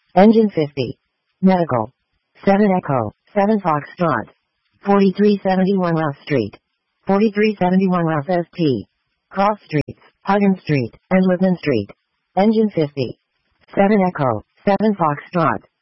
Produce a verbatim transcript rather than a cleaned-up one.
Engine fifty. Medical. seven Echo, seven Foxtrot. forty-three seventy-one Rouse Street. forty-three seventy-one Rouse S T. Cross Streets, Hudson Street, and Whitman Street. Engine fifty. seven Echo, seven Foxtrot.